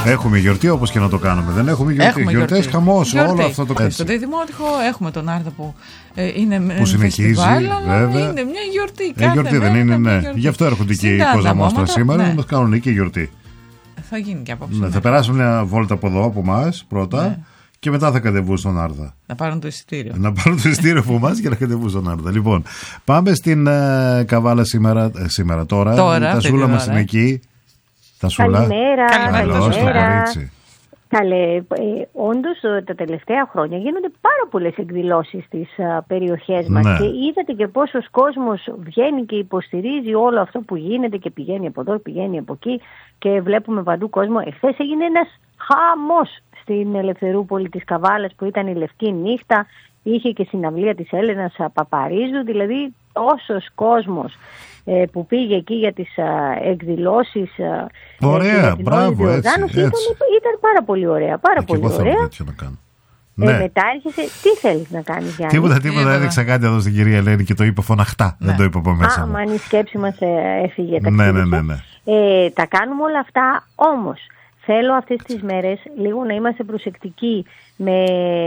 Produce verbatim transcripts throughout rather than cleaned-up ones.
Έχουμε γιορτή όπως και να το κάνουμε. Δεν έχουμε γιορτή. Γιορτές, χαμός, όλο αυτό το έτσι. Στο Δημότυχο έχουμε τον Άρδα που ε, είναι που συνεχίζει, βέβαια. Είναι μια γιορτή. Ε, γιορτή δεν είναι, ναι. Γι' αυτό έρχονται και οι Κοζαμόστρα σήμερα, να μας κάνουν και γιορτή. Θα γίνει και απόψε. Ναι, θα περάσουν μια βόλτα από εδώ από εμάς πρώτα. Ναι. Και μετά θα κατεβούν στον Άρδα. Να πάρουν το εισιτήριο. Να πάρουν το εισιτήριο από εμάς και να κατεβούν στον Άρδα. Λοιπόν, πάμε στην uh, Καβάλα σήμερα, ε, σήμερα τώρα. τώρα. Τα Σούλα μας είναι εκεί. Τα Σούλα. Καλημέρα. Καλώς, το κορίτσι. Καλέ, ε, όντως τα τελευταία χρόνια γίνονται πάρα πολλές εκδηλώσεις στις α, περιοχές μας, ναι. Και είδατε και πόσος κόσμος βγαίνει και υποστηρίζει όλο αυτό που γίνεται και πηγαίνει από εδώ, πηγαίνει από εκεί και βλέπουμε παντού κόσμο. Εχθές έγινε ένας χαμός στην Ελευθερούπολη της Καβάλας που ήταν η Λευκή Νύχτα, είχε και συναυλία της Έλενας Παπαρίζου, δηλαδή όσος κόσμος ε, που πήγε εκεί για τις α, εκδηλώσεις. Ωραία, ε, μπράβο, έτσι, έτσι. Ήταν, ήταν πάρα πολύ ωραία, πάρα ε, πολύ εγώ ωραία. Θέλω να κάνω. Ε, ναι. Μετά άρχισε, τι θέλεις να κάνεις, Γιάννη? Τίποτα, τίποτα, έδειξα κάτι εδώ στην κυρία Ελένη και το είπε φωναχτά, ναι. Δεν το είπε από μέσα. Α, μα η σκέψη μας ε, έφυγε. Ναι, ναι, ναι, ναι. Ε, τα κάνουμε όλα αυτά, όμως θέλω αυτές τις μέρες λίγο να είμαστε προσεκτικοί με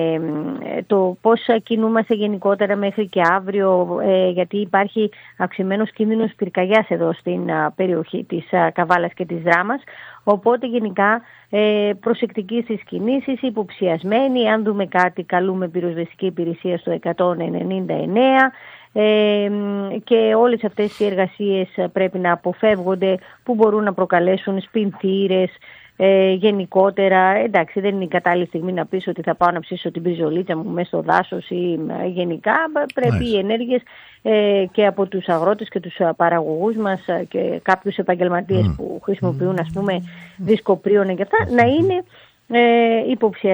το πώς κινούμαστε γενικότερα μέχρι και αύριο, ε, γιατί υπάρχει αυξημένος κίνδυνος πυρκαγιάς εδώ στην α, περιοχή της α, Καβάλας και της Δράμας. Οπότε γενικά ε, προσεκτικοί στις κινήσεις, υποψιασμένοι. Αν δούμε κάτι, καλούμε πυροσβεστική υπηρεσία στο εκατόν ενενήντα εννέα. Ε, και όλες αυτές οι εργασίες πρέπει να αποφεύγονται που μπορούν να προκαλέσουν σπινθήρες. Ε, γενικότερα, εντάξει, δεν είναι η κατάλληλη στιγμή να πεις ότι θα πάω να ψήσω την πριζολίτσα μου μέσα στο δάσος ή ε, γενικά πρέπει nice. Οι ενέργειες ε, και από τους αγρότες και τους παραγωγούς μας και κάποιους επαγγελματίες mm. που χρησιμοποιούν, ας πούμε, δισκοπρίωνα και αυτά, να είναι ε, υποψιασμένοι.